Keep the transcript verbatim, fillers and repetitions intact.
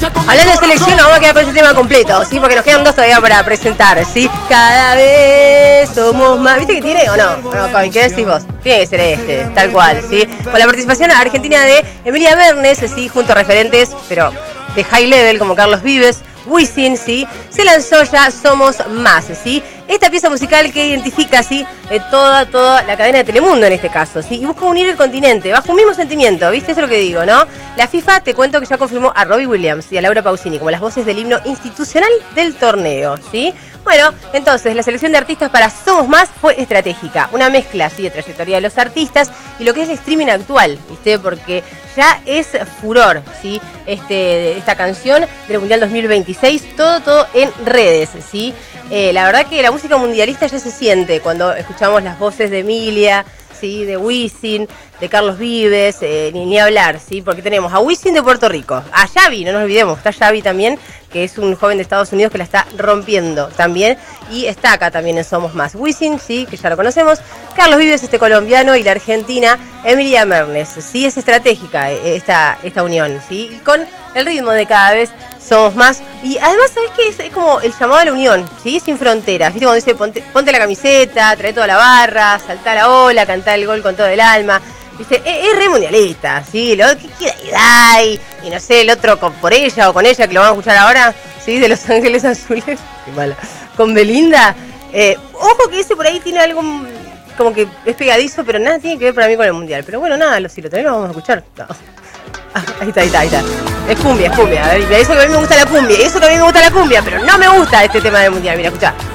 Hablando de selección, nos vamos a quedar con ese tema completo, ¿sí? Porque nos quedan dos todavía para presentar, ¿sí? Cada vez somos más. ¿Viste que tiene o no? Bueno, Coy, ¿qué decís vos? Tiene que ser este, tal cual, ¿sí? Con la participación argentina de Emilia Mernes, ¿sí? Junto a referentes, pero de high level, como Carlos Vives, Wisin, ¿sí? Se lanzó ya Somos Más, ¿sí? Esta pieza musical que identifica, ¿sí? Eh, toda, toda la cadena de Telemundo en este caso, ¿sí? Y busca unir el continente bajo un mismo sentimiento, ¿viste? Eso es lo que digo, ¿no? La FIFA, te cuento que ya confirmó a Robbie Williams y a Laura Pausini como las voces del himno institucional del torneo, ¿sí? Bueno, entonces, la selección de artistas para Somos Más fue estratégica. Una mezcla, ¿sí? De trayectoria de los artistas y lo que es el streaming actual, ¿viste? Porque ya es furor, ¿sí? Este, esta canción del Mundial dos mil veintiséis, todo, todo en redes, ¿sí? Eh, la verdad que la música mundialista ya se siente cuando escuchamos las voces de Emilia, ¿sí? De Wisin, de Carlos Vives, eh, ni, ni hablar, ¿sí? Porque tenemos a Wisin de Puerto Rico, a Xavi, no nos olvidemos, está Xavi también, que es un joven de Estados Unidos que la está rompiendo también, y está acá también en Somos Más. Wisin, sí, que ya lo conocemos, Carlos Vives, este colombiano, y la argentina Emilia Mernes, sí, es estratégica esta, esta unión, sí, y con el ritmo de Cada Vez Somos Más, y además, ¿sabes qué? Es, es como el llamado a la unión, ¿sí? Sin fronteras, ¿viste? Cuando dice, ponte, ponte la camiseta, trae toda la barra, saltá la ola, cantá el gol con todo el alma, ¿viste? Es, es re mundialista, ¿sí? Lo que quiera y dai, y no sé, el otro con, por ella o con ella, que lo vamos a escuchar ahora, ¿sí? De Los Ángeles Azules, qué mala, con Belinda, eh, ojo que ese por ahí tiene algo como que es pegadizo, pero nada tiene que ver para mí con el mundial, pero bueno, nada, si lo tenemos vamos a escuchar, no. Ah, ahí está, ahí está, ahí está. Es cumbia, es cumbia. A ver, eso que a mí me gusta la cumbia. Eso que a mí me gusta la cumbia, pero no me gusta este tema del mundial. Mira, escuchá.